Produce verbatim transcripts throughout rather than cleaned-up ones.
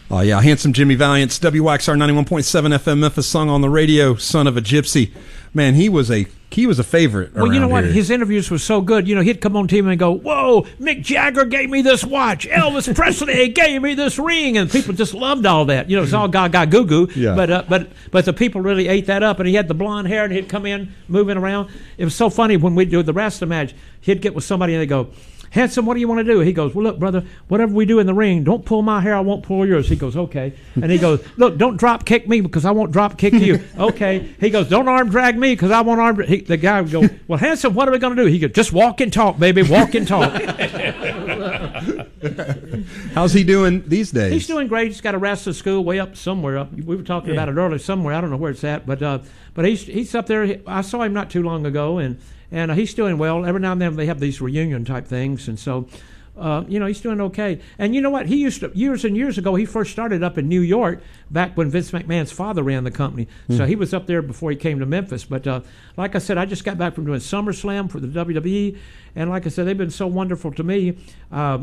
Oh, yeah. Handsome Jimmy Valiant's W X R ninety-one point seven F M Memphis, sung on the radio, Son of a Gypsy. Man, he was a he was a favorite. Well, you know what? Here. His interviews were so good. You know, he'd come on T V and go, "Whoa, Mick Jagger gave me this watch. Elvis Presley gave me this ring," and people just loved all that. You know, it's all gaga goo goo. Yeah. But uh, but but the people really ate that up. And he had the blonde hair, and he'd come in moving around. It was so funny when we'd do the wrestling match. He'd get with somebody and they go, "Handsome, what do you want to do?" He goes, "Well, look, brother, whatever we do in the ring, don't pull my hair, I won't pull yours." He goes, "Okay." And he goes, "Look, don't drop kick me because I won't drop kick you." Okay. He goes, "Don't arm drag me because I won't arm drag." He, the guy would go, "Well, Handsome, what are we going to do?" He goes, "Just walk and talk, baby, walk and talk." How's he doing these days? He's doing great. He's got a wrestling school way up somewhere up. We were talking Yeah. about it earlier somewhere. I don't know where it's at, but uh, but he's he's up there. I saw him not too long ago, and and uh, he's doing well. Every now and then they have these reunion type things, and so. Uh, you know, he's doing okay. And you know what? He used to, years and years ago, he first started up in New York back when Vince McMahon's father ran the company. Mm. So he was up there before he came to Memphis. But uh, like I said, I just got back from doing SummerSlam for the W W E. And like I said, they've been so wonderful to me. Uh,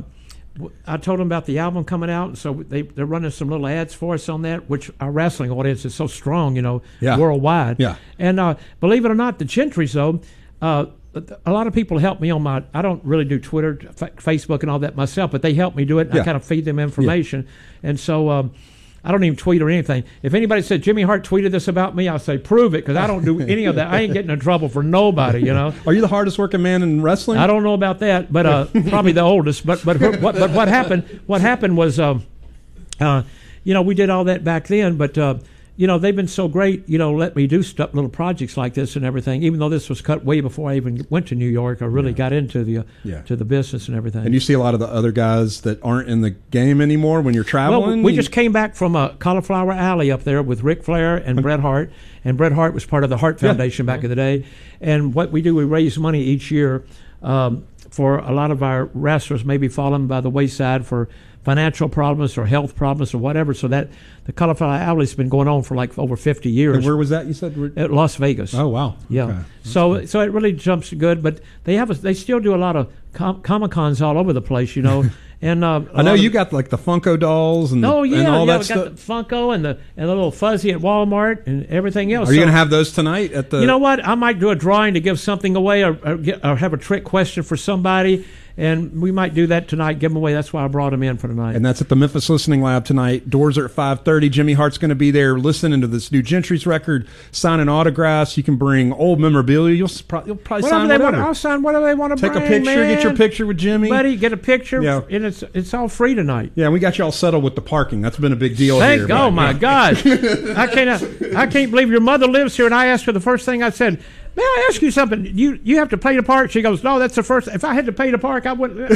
I told them about the album coming out, so they, they're running some little ads for us on that, which our wrestling audience is so strong, you know, yeah. worldwide. Yeah. And uh, believe it or not, the Gentrys, though, uh, a lot of people help me on my, I don't really do Twitter, f- Facebook and all that myself, but they help me do it. And yeah. I kind of feed them information. Yeah. And so um, I don't even tweet or anything. If anybody said Jimmy Hart tweeted this about me, I'll say, prove it, because I don't do any of that. I ain't getting in trouble for nobody, you know. Are you the hardest working man in wrestling? I don't know about that, but uh, probably the oldest. But but what but what happened? What happened was, um, uh, you know, we did all that back then, but. Uh, You know, they've been so great, you know, let me do stuff, little projects like this and everything, even though this was cut way before I even went to New York or really yeah. got into the uh, yeah. to the business and everything. And you see a lot of the other guys that aren't in the game anymore when you're traveling? Well, we just came back from a Cauliflower Alley up there with Ric Flair and Bret Hart. And Bret Hart was part of the Hart Foundation yeah. back in the day. And what we do, we raise money each year um, for a lot of our wrestlers maybe falling by the wayside for financial problems or health problems or whatever. So that the Cauliflower Alley's been going on for like over fifty years. And where was that? You said at Las Vegas. Oh wow! Yeah. Okay. So so it really jumps good, but they have a, they still do a lot of com- Comic Cons all over the place, you know. And uh, I know you of, got like the Funko dolls and oh yeah, and all yeah, that we stuff. got the Funko and the and the little fuzzy at Walmart and everything else. Are you so, going to have those tonight at the? You know what? I might do a drawing to give something away, or, or, get, or have a trick question for somebody. And we might do that tonight, give them away. That's why I brought them in for tonight. And that's at the Memphis Listening Lab tonight. Doors are at five thirty. Jimmy Hart's going to be there listening to this new Gentry's record, signing autographs. You can bring old memorabilia. You'll, pro- you'll probably whatever sign they whatever. Want, I'll sign whatever they want to Take bring, a picture, man. get your picture with Jimmy. Buddy, get a picture, yeah. and it's it's all free tonight. Yeah, we got you all settled with the parking. That's been a big deal Thank here. God, oh, but, my yeah. God. I can't, I can't believe your mother lives here, and I asked her the first thing I said, may I ask you something? You you have to pay to park? She goes, no, that's the first. If I had to pay to park, I wouldn't.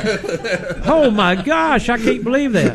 Oh, my gosh. I can't believe that.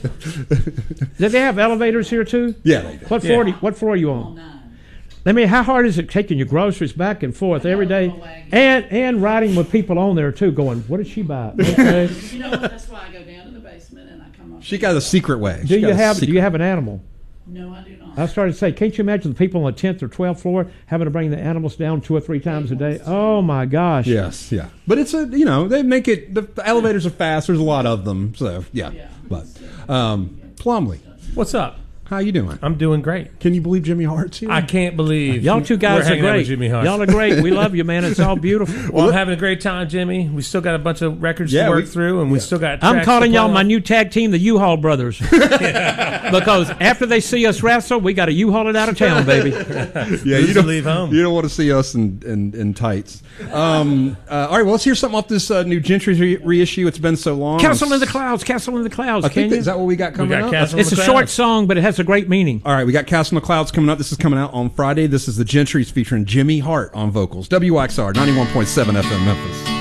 Do they have elevators here, too? Yeah, they do. What floor, yeah. do, what floor are you on? I mean, how hard is it taking your groceries back and forth every day? And and riding with people on there, too, going, what did she buy? Okay. You know what? That's why I go down to the basement and I come up. She got a secret way. Do She you got a have secret- Do you have an animal? No, I do not. I started to say, can't you imagine the people on the tenth or twelfth floor having to bring the animals down two or three times a day? Oh, my gosh. Yes, yeah. But it's a, you know, they make it, the, the elevators are fast. There's a lot of them. So, yeah. Yeah. But, um, Plumley, What's up? how you doing? I'm doing great. Can you believe Jimmy Hart's here? I can't believe Y'all two guys we're are hanging out with great. Jimmy Hart. Y'all are great. We love you, man. It's all beautiful. Well, I'm having a great time, Jimmy. We still got a bunch of records Yeah, to work we- through, and we yeah. still got. I'm tracks calling to y'all play my on. new tag team, the U-Haul Brothers. Because after they see us wrestle, we got to U-Haul it out of town, baby. yeah, Lose you to don't leave home. You don't want to see us in in, in tights. Um, uh, all right, well, let's hear something off this uh, new Gentry's re- reissue. It's been so long. Castle in the Clouds, Castle in the Clouds. I Can think that, you? is that what we got coming got up? Castle- It's a in the short Clouds. song, but it has a great meaning. All right, we got Castle in the Clouds coming up. This is coming out on Friday. This is the Gentry's featuring Jimmy Hart on vocals. W X R ninety-one point seven F M Memphis.